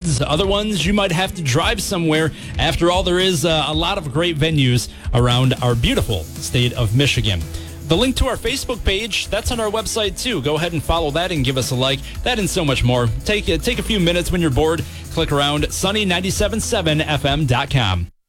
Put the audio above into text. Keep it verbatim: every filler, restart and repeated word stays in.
kids. Other ones, you might have to drive somewhere. After all, there is uh, a lot of great venues around our beautiful state of Michigan. The link to our Facebook page, that's on our website too. Go ahead and follow that and give us a like. That and so much more. Take, take a few minutes when you're bored. Click around sunny nine seven seven F M dot com.